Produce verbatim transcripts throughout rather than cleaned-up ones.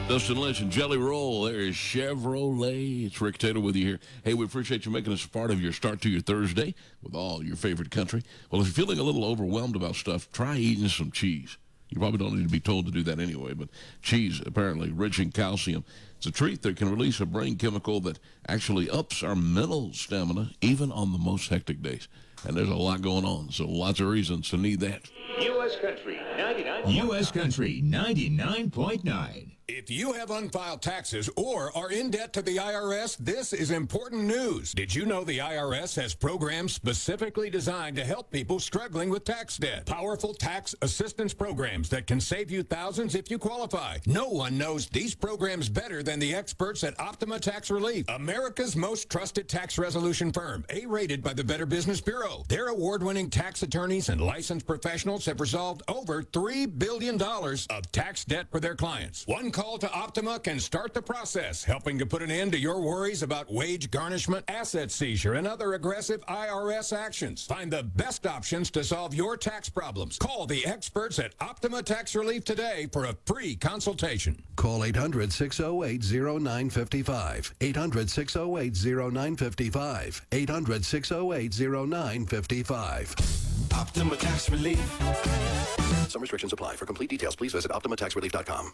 Dustin Lynch and Jelly Roll. There is Chevrolet. It's Rick Taylor with you here. Hey, we appreciate you making us a part of your start to your Thursday with all your favorite country. Well, if you're feeling a little overwhelmed about stuff, try eating some cheese. You probably don't need to be told to do that anyway, but cheese, apparently rich in calcium. It's a treat that can release a brain chemical that actually ups our mental stamina, even on the most hectic days. And there's a lot going on, so lots of reasons to need that. U S Country ninety-nine. U S Country ninety-nine point nine. If you have unfiled taxes or are in debt to the I R S, this is important news. Did you know the I R S has programs specifically designed to help people struggling with tax debt? Powerful tax assistance programs that can save you thousands if you qualify. No one knows these programs better than the experts at Optima Tax Relief, America's most trusted tax resolution firm, A-rated by the Better Business Bureau. Their award-winning tax attorneys and licensed professionals have resolved over three billion dollars of tax debt for their clients. One call to Optima can start the process, helping to put an end to your worries about wage garnishment, asset seizure, and other aggressive I R S actions. Find the best options to solve your tax problems. Call the experts at Optima Tax Relief today for a free consultation. Call eight hundred, six oh eight, oh nine five five. eight hundred, six oh eight, oh nine five five. eight hundred, six oh eight, oh nine five five. Optima Tax Relief. Some restrictions apply. For complete details, please visit optima tax relief dot com.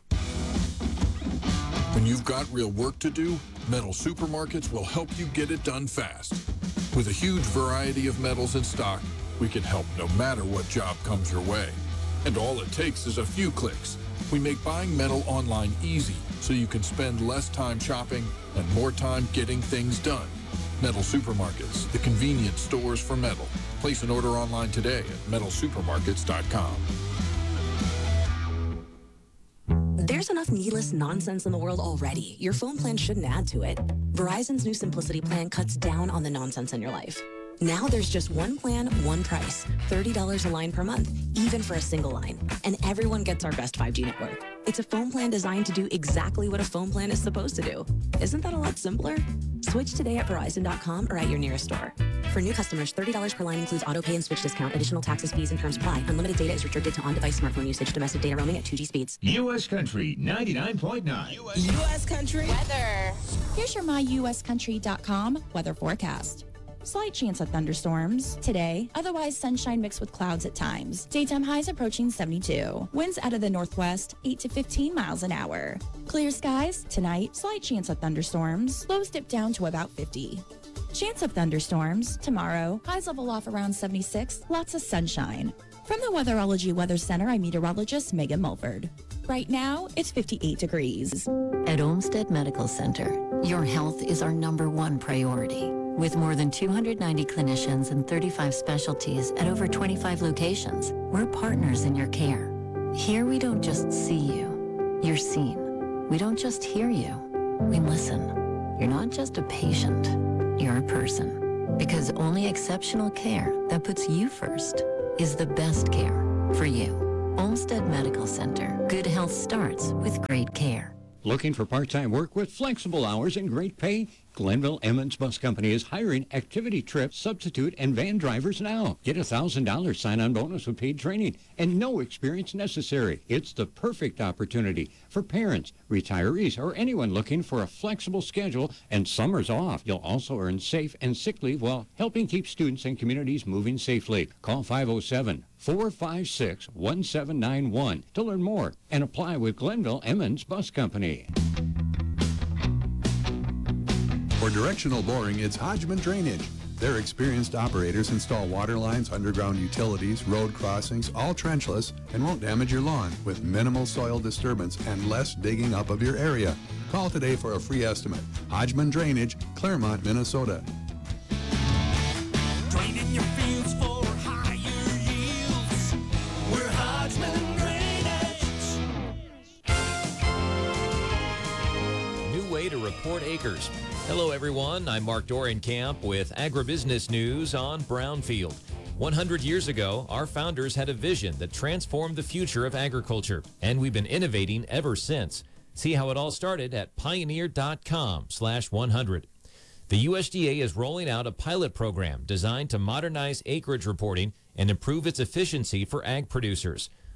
When you've got real work to do, Metal Supermarkets will help you get it done fast. With a huge variety of metals in stock, we can help no matter what job comes your way. And all it takes is a few clicks. We make buying metal online easy so you can spend less time shopping and more time getting things done. Metal Supermarkets, the convenience stores for metal. Place an order online today at metal supermarkets dot com. There's enough needless nonsense in the world already. Your phone plan shouldn't add to it. Verizon's new Simplicity plan cuts down on the nonsense in your life. Now there's just one plan, one price, thirty dollars a line per month, even for a single line. And everyone gets our best five G network. It's a phone plan designed to do exactly what a phone plan is supposed to do. Isn't that a lot simpler? Switch today at verizon dot com or at your nearest store. For new customers, thirty dollars per line includes auto pay and switch discount. Additional taxes, fees, and terms apply. Unlimited data is restricted to on-device smartphone usage. Domestic data roaming at two G speeds. U S Country ninety-nine point nine. U S Country weather. Here's your my U S country dot com weather forecast. Slight chance of thunderstorms today, otherwise sunshine mixed with clouds at times. Daytime highs approaching seventy-two. Winds out of the northwest, eight to fifteen miles an hour. Clear skies tonight, slight chance of thunderstorms. Lows dip down to about fifty. Chance of thunderstorms tomorrow, highs level off around seventy-six, lots of sunshine. From the Weatherology Weather Center, I'm meteorologist Megan Mulford. Right now, it's fifty-eight degrees. At Olmsted Medical Center, your health is our number one priority. With more than two hundred ninety clinicians and thirty-five specialties at over twenty-five locations, we're partners in your care. Here we don't just see you, you're seen. We don't just hear you, we listen. You're not just a patient, you're a person. Because only exceptional care that puts you first is the best care for you. Olmsted Medical Center. Good health starts with great care. Looking for part-time work with flexible hours and great pay? Glenville Emmons Bus Company is hiring activity trip, substitute, and van drivers now. Get a one thousand dollars sign-on bonus with paid training and no experience necessary. It's the perfect opportunity for parents, retirees, or anyone looking for a flexible schedule and summers off. You'll also earn safe and sick leave while helping keep students and communities moving safely. Call five oh seven, four five six, one seven nine one to learn more and apply with Glenville Emmons Bus Company. For directional boring, it's Hodgman Drainage. Their experienced operators install water lines, underground utilities, road crossings, all trenchless, and won't damage your lawn with minimal soil disturbance and less digging up of your area. Call today for a free estimate. Hodgman Drainage, Claremont, Minnesota. Draining your fields for higher yields. We're Hodgman Drainage. New way to report acres. Hello, everyone. I'm Mark Dorenkamp with Agribusiness News on Brownfield. one hundred years ago, our founders had a vision that transformed the future of agriculture, and we've been innovating ever since. See how it all started at pioneer dot com slash one hundred. The U S D A is rolling out a pilot program designed to modernize acreage reporting and improve its efficiency for ag producers.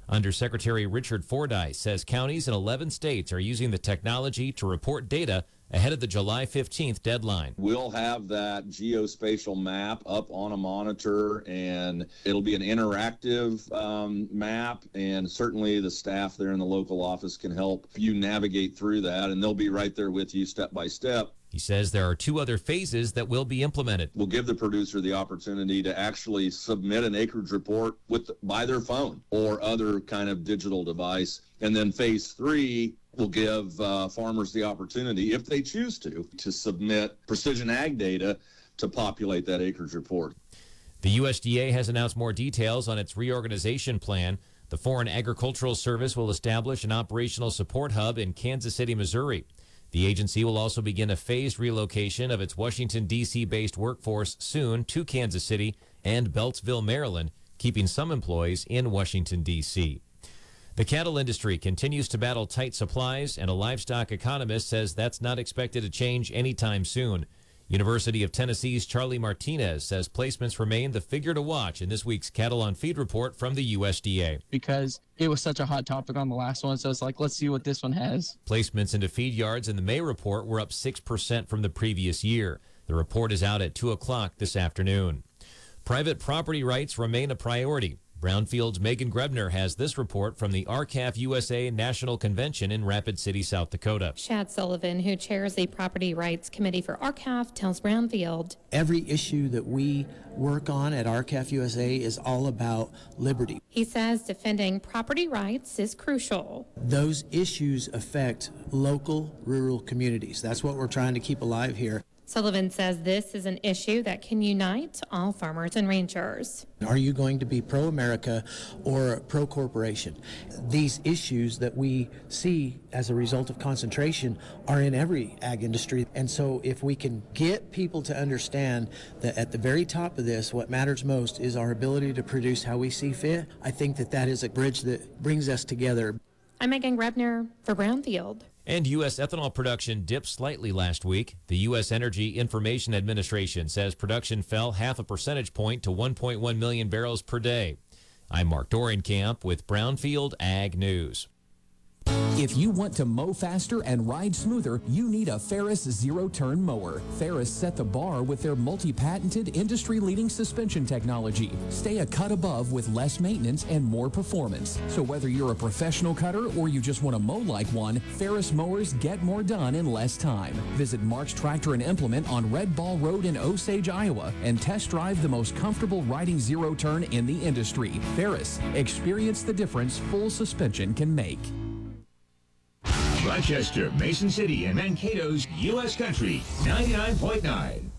Undersecretary Richard Fordyce says counties in eleven states are using the technology to report data ahead of the July fifteenth deadline. We'll have that geospatial map up on a monitor, and it'll be an interactive um, map, and certainly the staff there in the local office can help you navigate through that, and they'll be right there with you step by step. He says there are two other phases that will be implemented. We'll give the producer the opportunity to actually submit an acreage report with by their phone or other kind of digital device. And then phase three will give uh, farmers the opportunity, if they choose to, to submit precision ag data to populate that acreage report. The U S D A has announced more details on its reorganization plan. The Foreign Agricultural Service will establish an operational support hub in Kansas City, Missouri. The agency will also begin a phased relocation of its Washington, D C-based workforce soon to Kansas City and Beltsville, Maryland, keeping some employees in Washington, D C. The cattle industry continues to battle tight supplies, and a livestock economist says that's not expected to change anytime soon. University of Tennessee's Charlie Martinez says placements remain the figure to watch in this week's Cattle on Feed report from the U S D A. Because it was such a hot topic on the last one, so it's like, let's see what this one has. Placements into feed yards in the May report were up six percent from the previous year. The report is out at two o'clock this afternoon. Private property rights remain a priority. Brownfield's Megan Grebner has this report from the R C A F U S A National Convention in Rapid City, South Dakota. Shad Sullivan, who chairs the Property Rights Committee for R C A F, tells Brownfield. Every issue that we work on at R C A F U S A is all about liberty. He says defending property rights is crucial. Those issues affect local, rural communities. That's what we're trying to keep alive here. Sullivan says this is an issue that can unite all farmers and ranchers. Are you going to be pro-America or pro-corporation? These issues that we see as a result of concentration are in every ag industry. And so if we can get people to understand that at the very top of this, what matters most is our ability to produce how we see fit, I think that that is a bridge that brings us together. I'm Megan Grebner for Brownfield. And U S ethanol production dipped slightly last week. The U S Energy Information Administration says production fell half a percentage point to one point one million barrels per day. I'm Mark Dorenkamp with Brownfield Ag News. If you want to mow faster and ride smoother, you need a Ferris zero-turn mower. Ferris set the bar with their multi-patented, industry-leading suspension technology. Stay a cut above with less maintenance and more performance. So whether you're a professional cutter or you just want to mow like one, Ferris mowers get more done in less time. Visit March Tractor and Implement on Red Ball Road in Osage, Iowa, and test drive the most comfortable riding zero-turn in the industry. Ferris, experience the difference full suspension can make. Rochester, Mason City, and Mankato's U S Country ninety-nine point nine.